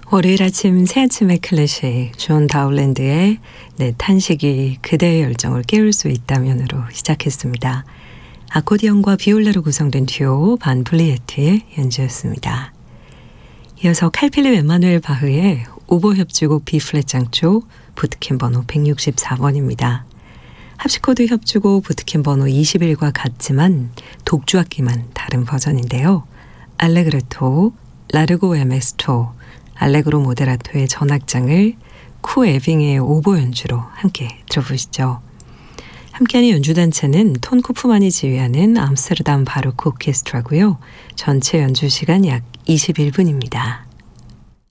월요일 아침 새 아침의 클래식 존 다울랜드의 내 탄식이 그대의 열정을 깨울 수 있다면으로 시작했습니다. 아코디언과 비올라로 구성된 듀오 반 블리에트의 연주였습니다. 이어서 칼필립 엠마누엘 바흐의 오보 협주곡 B플랫 장조 부트캠 번호 164번입니다. 합시코드 협주곡 부트캠 번호 21과 같지만 독주악기만 다른 버전인데요. 알레그레토, 라르고 에메스토, 알레그로 모데라토의 전악장을 쿠 에빙의 오보 연주로 함께 들어보시죠. 함께하는 연주단체는 톤 코프만이 지휘하는 암스테르담 바로크 오케스트라고요. 전체 연주 시간 약 21분입니다.